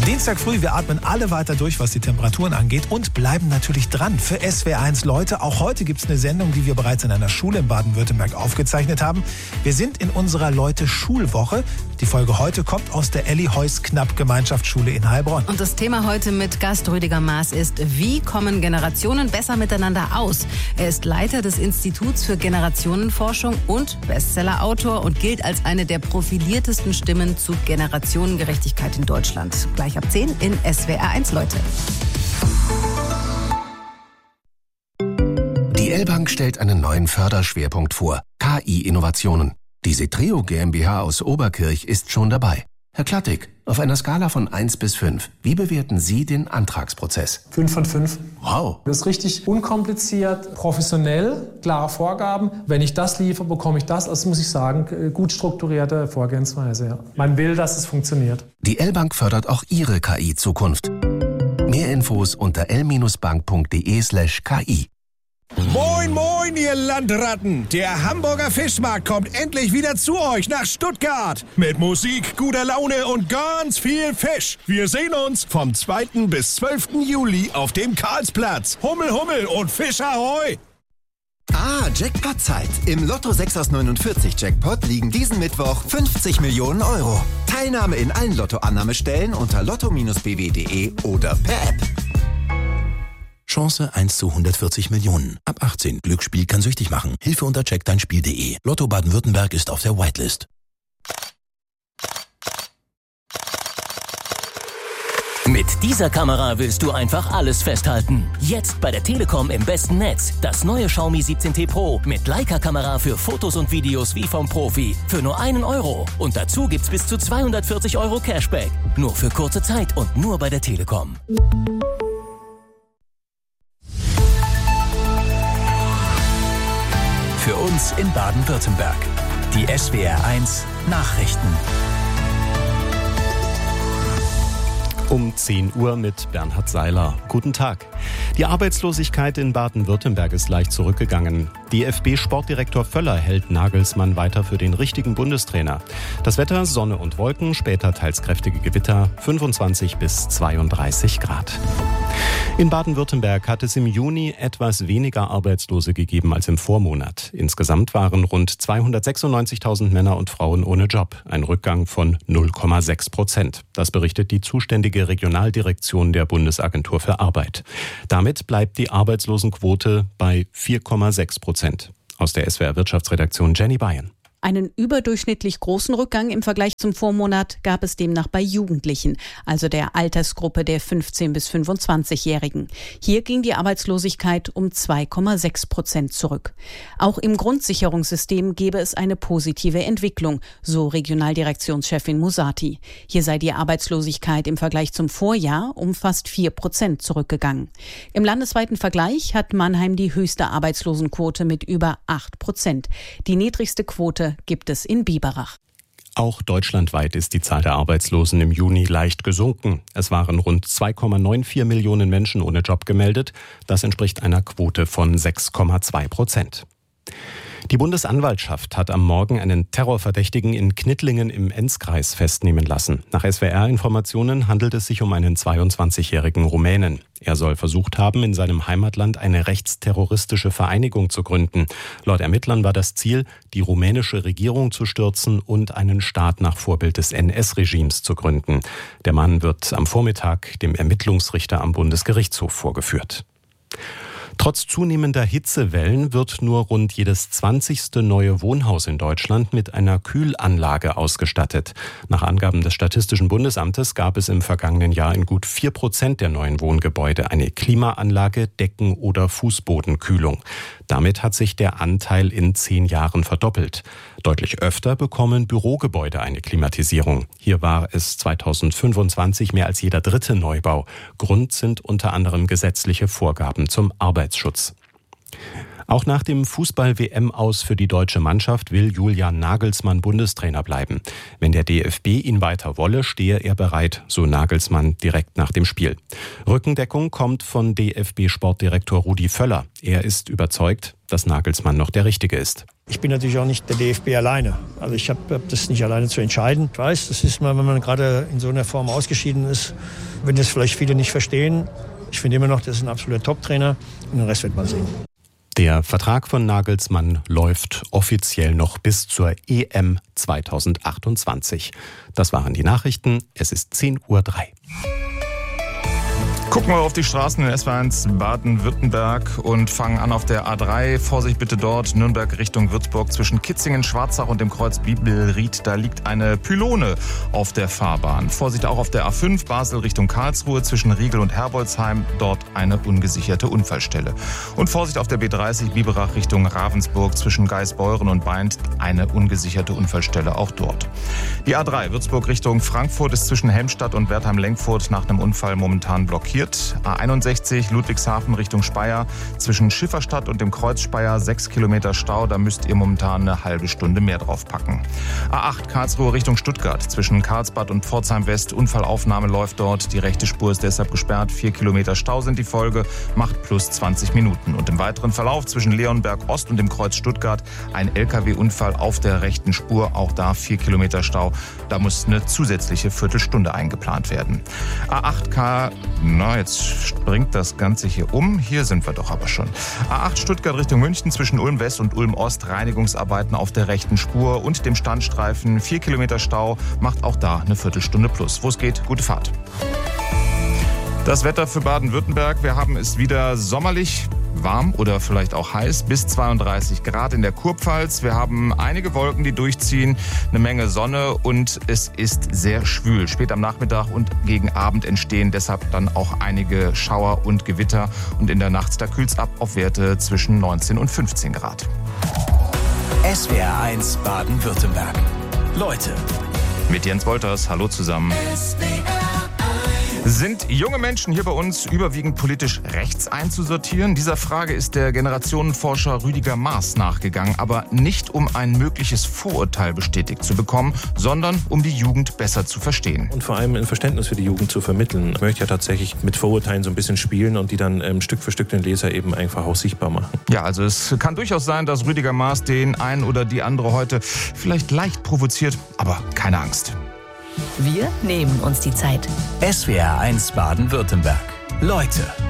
Dienstag früh, wir atmen alle weiter durch, was die Temperaturen angeht und bleiben natürlich dran für SWR1 Leute. Auch heute gibt es eine Sendung, die wir bereits in einer Schule in Baden-Württemberg aufgezeichnet haben. Wir sind in unserer Leute-Schulwoche. Die Folge heute kommt aus der Elli-Heuss-Knapp-Gemeinschaftsschule in Heilbronn. Und das Thema heute mit Gast Rüdiger Maas ist, wie kommen Generationen besser miteinander aus? Er ist Leiter des Instituts für Generationenforschung und Bestsellerautor und gilt als eine der profiliertesten Stimmen zu Generationengerechtigkeit in Deutschland. Gleich ab 10 in SWR1 Leute. Die L-Bank stellt einen neuen Förderschwerpunkt vor: KI-Innovationen. Die Setreo GmbH aus Oberkirch ist schon dabei. Herr Klattig, auf einer Skala von 1 bis 5, wie bewerten Sie den Antragsprozess? 5 von 5. Wow. Das ist richtig unkompliziert, professionell, klare Vorgaben. Wenn ich das liefere, bekomme ich das. Also muss ich sagen, gut strukturierte Vorgehensweise. Ja. Man will, dass es funktioniert. Die L-Bank fördert auch Ihre KI-Zukunft. Mehr Infos unter l-bank.de/ki. Moin, moin, ihr Landratten! Der Hamburger Fischmarkt kommt endlich wieder zu euch nach Stuttgart. Mit Musik, guter Laune und ganz viel Fisch. Wir sehen uns vom 2. bis 12. Juli auf dem Karlsplatz. Hummel, Hummel und Fisch ahoi! Jackpot-Zeit. Im Lotto 6 aus 49 Jackpot liegen diesen Mittwoch 50 Millionen Euro. Teilnahme in allen Lottoannahmestellen unter lotto-bw.de oder per App. Chance 1 zu 140 Millionen. Ab 18. Glücksspiel kann süchtig machen. Hilfe unter checkdeinspiel.de. Lotto Baden-Württemberg ist auf der Whitelist. Mit dieser Kamera willst du einfach alles festhalten. Jetzt bei der Telekom im besten Netz. Das neue Xiaomi 17T Pro mit Leica-Kamera für Fotos und Videos wie vom Profi. Für nur 1 Euro. Und dazu gibt's bis zu 240 Euro Cashback. Nur für kurze Zeit und nur bei der Telekom. Für uns in Baden-Württemberg. Die SWR1 Nachrichten. Um 10 Uhr mit Bernhard Seiler. Guten Tag. Die Arbeitslosigkeit in Baden-Württemberg ist leicht zurückgegangen. DFB-Sportdirektor Völler hält Nagelsmann weiter für den richtigen Bundestrainer. Das Wetter: Sonne und Wolken, später teils kräftige Gewitter, 25 bis 32 Grad. In Baden-Württemberg hat es im Juni etwas weniger Arbeitslose gegeben als im Vormonat. Insgesamt waren rund 296.000 Männer und Frauen ohne Job, ein Rückgang von 0,6%. Das berichtet die zuständige Regionaldirektion der Bundesagentur für Arbeit. Damit bleibt die Arbeitslosenquote bei 4,6%. Aus der SWR-Wirtschaftsredaktion Jenny Bayern. Einen überdurchschnittlich großen Rückgang im Vergleich zum Vormonat gab es demnach bei Jugendlichen, also der Altersgruppe der 15- bis 25-Jährigen. Hier ging die Arbeitslosigkeit um 2,6% zurück. Auch im Grundsicherungssystem gebe es eine positive Entwicklung, so Regionaldirektionschefin Musati. Hier sei die Arbeitslosigkeit im Vergleich zum Vorjahr um fast 4% zurückgegangen. Im landesweiten Vergleich hat Mannheim die höchste Arbeitslosenquote mit über 8%. Die niedrigste Quote gibt es in Biberach. Auch deutschlandweit ist die Zahl der Arbeitslosen im Juni leicht gesunken. Es waren rund 2,94 Millionen Menschen ohne Job gemeldet. Das entspricht einer Quote von 6,2%. Die Bundesanwaltschaft hat am Morgen einen Terrorverdächtigen in Knittlingen im Enzkreis festnehmen lassen. Nach SWR-Informationen handelt es sich um einen 22-jährigen Rumänen. Er soll versucht haben, in seinem Heimatland eine rechtsterroristische Vereinigung zu gründen. Laut Ermittlern war das Ziel, die rumänische Regierung zu stürzen und einen Staat nach Vorbild des NS-Regimes zu gründen. Der Mann wird am Vormittag dem Ermittlungsrichter am Bundesgerichtshof vorgeführt. Trotz zunehmender Hitzewellen wird nur rund jedes 20. neue Wohnhaus in Deutschland mit einer Kühlanlage ausgestattet. Nach Angaben des Statistischen Bundesamtes gab es im vergangenen Jahr in gut 4% der neuen Wohngebäude eine Klimaanlage, Decken- oder Fußbodenkühlung. Damit hat sich der Anteil in 10 Jahren verdoppelt. Deutlich öfter bekommen Bürogebäude eine Klimatisierung. Hier war es 2025 mehr als jeder 3. Neubau. Grund sind unter anderem gesetzliche Vorgaben zum Arbeitsschutz. Auch nach dem Fußball-WM-Aus für die deutsche Mannschaft will Julian Nagelsmann Bundestrainer bleiben. Wenn der DFB ihn weiter wolle, stehe er bereit, so Nagelsmann direkt nach dem Spiel. Rückendeckung kommt von DFB-Sportdirektor Rudi Völler. Er ist überzeugt, dass Nagelsmann noch der Richtige ist. Ich bin natürlich auch nicht der DFB alleine. Also ich habe das nicht alleine zu entscheiden. Ich weiß, das ist mal, wenn man gerade in so einer Form ausgeschieden ist, wenn das vielleicht viele nicht verstehen. Ich finde immer noch, das ist ein absoluter Top-Trainer und den Rest wird man sehen. Der Vertrag von Nagelsmann läuft offiziell noch bis zur EM 2028. Das waren die Nachrichten. Es ist 10:03 Uhr. Gucken wir auf die Straßen in SW1 Baden-Württemberg und fangen an auf der A3. Vorsicht bitte dort, Nürnberg Richtung Würzburg zwischen Kitzingen, Schwarzach und dem Kreuz Bibelried. Da liegt eine Pylone auf der Fahrbahn. Vorsicht auch auf der A5 Basel Richtung Karlsruhe zwischen Riegel und Herbolzheim. Dort eine ungesicherte Unfallstelle. Und Vorsicht auf der B30 Biberach Richtung Ravensburg zwischen Geisbeuren und Beint. Eine ungesicherte Unfallstelle auch dort. Die A3 Würzburg Richtung Frankfurt ist zwischen Helmstadt und Wertheim-Lenkfurt nach einem Unfall momentan blockiert. A61 Ludwigshafen Richtung Speyer zwischen Schifferstadt und dem Kreuz Speyer 6 Kilometer Stau. Da müsst ihr momentan eine halbe Stunde mehr drauf packen. A8 Karlsruhe Richtung Stuttgart zwischen Karlsbad und Pforzheim West. Unfallaufnahme läuft dort. Die rechte Spur ist deshalb gesperrt. 4 Kilometer Stau sind die Folge. Macht plus 20 Minuten. Und im weiteren Verlauf zwischen Leonberg Ost und dem Kreuz Stuttgart ein LKW-Unfall auf der rechten Spur. Auch da 4 Kilometer Stau. Da muss eine zusätzliche Viertelstunde eingeplant werden. A8 jetzt springt das Ganze hier um. Hier sind wir doch aber schon. A8 Stuttgart Richtung München zwischen Ulm West und Ulm Ost. Reinigungsarbeiten auf der rechten Spur und dem Standstreifen. 4 Kilometer Stau. Macht auch da eine Viertelstunde plus. Wo es geht, gute Fahrt. Das Wetter für Baden-Württemberg. Wir haben es wieder sommerlich. Warm oder vielleicht auch heiß, bis 32 Grad in der Kurpfalz. Wir haben einige Wolken, die durchziehen, eine Menge Sonne und es ist sehr schwül. Spät am Nachmittag und gegen Abend entstehen deshalb dann auch einige Schauer und Gewitter. Und in der Nacht, da kühlt's ab auf Werte zwischen 19 und 15 Grad. SWR1 Baden-Württemberg. Leute. Mit Jens Wolters, hallo zusammen. Sind junge Menschen hier bei uns überwiegend politisch rechts einzusortieren? Dieser Frage ist der Generationenforscher Rüdiger Maaß nachgegangen, aber nicht um ein mögliches Vorurteil bestätigt zu bekommen, sondern um die Jugend besser zu verstehen. Und vor allem ein Verständnis für die Jugend zu vermitteln. Ich möchte ja tatsächlich mit Vorurteilen so ein bisschen spielen und die dann Stück für Stück den Leser eben einfach auch sichtbar machen. Ja, also es kann durchaus sein, dass Rüdiger Maaß den einen oder die andere heute vielleicht leicht provoziert, aber keine Angst. Wir nehmen uns die Zeit. SWR1 Baden-Württemberg. Leute.